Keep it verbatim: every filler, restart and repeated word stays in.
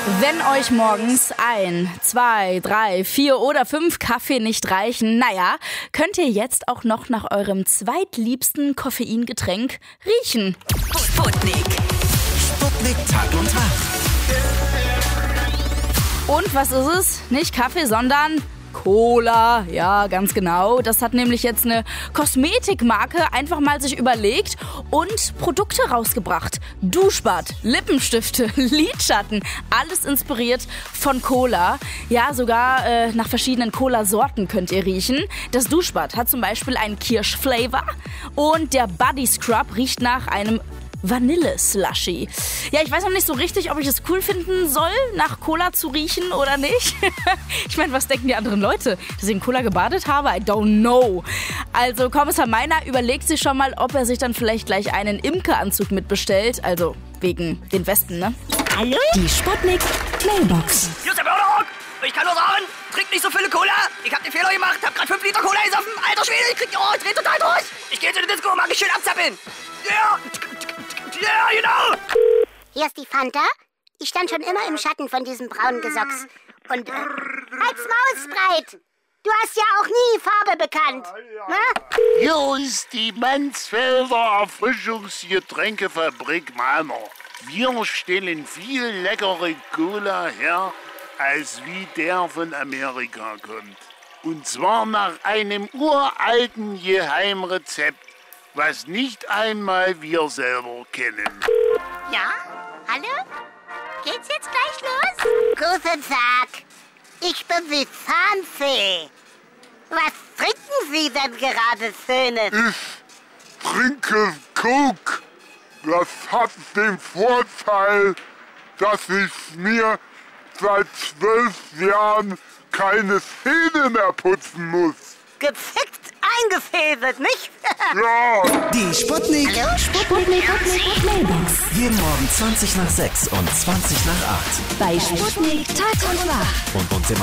Wenn euch morgens ein, zwei, drei, vier oder fünf Kaffee nicht reichen, naja, könnt ihr jetzt auch noch nach eurem zweitliebsten Koffeingetränk riechen. Sputnik. Sputnik Tag und Tag. Und was ist es? Nicht Kaffee, sondern Cola. Ja, ganz genau. Das hat nämlich jetzt eine Kosmetikmarke einfach mal sich überlegt und Produkte rausgebracht. Duschbad, Lippenstifte, Lidschatten, alles inspiriert von Cola. Ja, sogar äh, nach verschiedenen Cola-Sorten könnt ihr riechen. Das Duschbad hat zum Beispiel einen Kirschflavor und der Body Scrub riecht nach einem Vanille-Slushy. Ja, ich weiß noch nicht so richtig, ob ich es cool finden soll, nach Cola zu riechen oder nicht. Ich meine, was denken die anderen Leute, dass ich in Cola gebadet habe? I don't know. Also Kommissar Meiner überlegt sich schon mal, ob er sich dann vielleicht gleich einen Imkeranzug mitbestellt. Also wegen den Westen, ne? Hallo? Die Sputnik Mailbox. Hier ist der Mörderrock. Ich kann nur sagen, trink nicht so viele Cola. Ich hab den Fehler gemacht, hab grad fünf Liter Cola gesoffen. Alter Schwede, ich krieg die Ohren, ich dreh total durch. Ich geh zu der Disco und mag ich schön abzappeln. Ja, ja, genau. Hier ist die Fanta. Ich stand schon immer im Schatten von diesem braunen Gesocks. Und, äh, halt's Maus breit. Du hast ja auch nie Farbe bekannt. Na? Hier ist die Mansfelder Erfrischungsgetränkefabrik Meiner. Wir stellen viel leckere Cola her, als wie der von Amerika kommt. Und zwar nach einem uralten Geheimrezept, was nicht einmal wir selber kennen. Ja? Hallo? Geht's jetzt gleich los? Guten Tag. Ich bin die Zahnfee. Was trinken Sie denn gerade Schönes? Ich trinke Coke. Das hat den Vorteil, dass ich mir seit zwölf Jahren keine Zähne mehr putzen muss. Gefickt eingefädelt, nicht? Ja. Die Sputnik. Hallo? Sputnik Mailbox. Jeden Morgen zwanzig nach sechs und zwanzig nach acht. Bei Sputnik Tag und Wach. Und uns im